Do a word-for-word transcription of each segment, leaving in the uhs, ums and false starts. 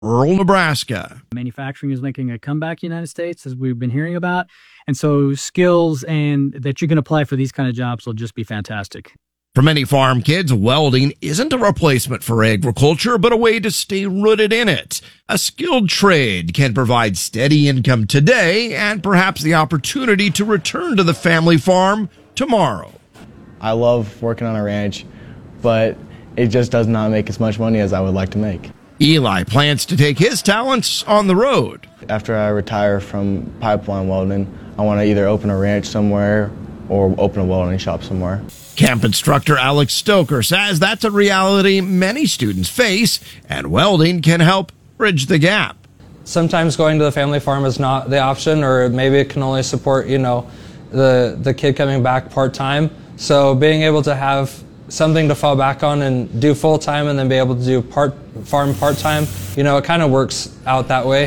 rural Nebraska. Manufacturing is making a comeback in the United States, as we've been hearing about. And so skills and that you can apply for these kind of jobs will just be fantastic. For many farm kids, welding isn't a replacement for agriculture, but a way to stay rooted in it. A skilled trade can provide steady income today and perhaps the opportunity to return to the family farm tomorrow. I love working on a ranch, but it just does not make as much money as I would like to make. Eli plans to take his talents on the road. After I retire from pipeline welding, I want to either open a ranch somewhere or open a welding shop somewhere. Camp instructor Alex Stoker says that's a reality many students face, and welding can help bridge the gap. Sometimes going to the family farm is not the option, or maybe it can only support, you know, the, the kid coming back part-time. So being able to have something to fall back on and do full-time and then be able to do part farm part-time, you know, it kind of works out that way.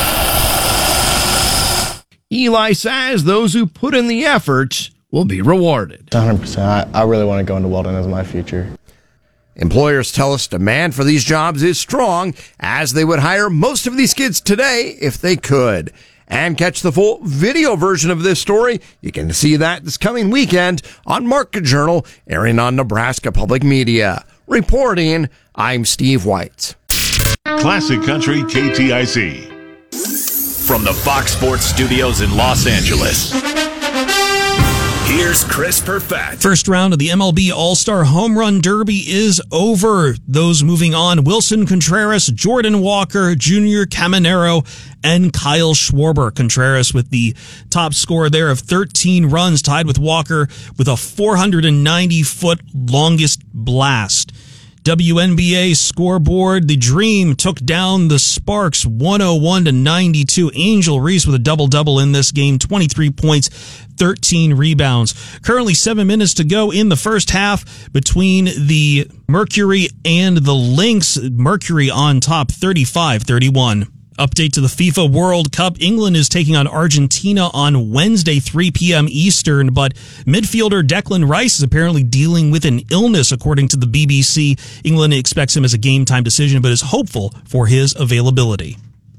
Eli says those who put in the effort will be rewarded. one hundred percent. I, I really want to go into welding as my future. Employers tell us demand for these jobs is strong, as they would hire most of these kids today if they could. And catch the full video version of this story. You can see that this coming weekend on Market Journal, airing on Nebraska Public Media. Reporting, I'm Steve White. Classic Country K T I C. From the Fox Sports Studios in Los Angeles, here's Chris Perfett. First round of the M L B All-Star Home Run Derby is over. Those moving on: Wilson Contreras, Jordan Walker, Junior Caminero, and Kyle Schwarber. Contreras with the top score there of thirteen runs, tied with Walker with a four hundred ninety foot longest blast. W N B A scoreboard: the Dream took down the Sparks one oh one to ninety-two. Angel Reese with a double-double in this game, twenty-three points, thirteen rebounds. Currently seven minutes to go in the first half between the Mercury and the Lynx. Mercury on top, thirty-five thirty-one. Update to the FIFA World Cup. England is taking on Argentina on Wednesday, three p.m. Eastern, but midfielder Declan Rice is apparently dealing with an illness, according to the B B C. England expects him as a game-time decision, but is hopeful for his availability.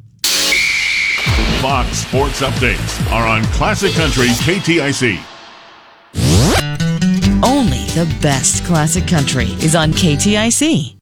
Fox Sports Updates are on Classic Country K T I C. Only the best classic country is on K T I C.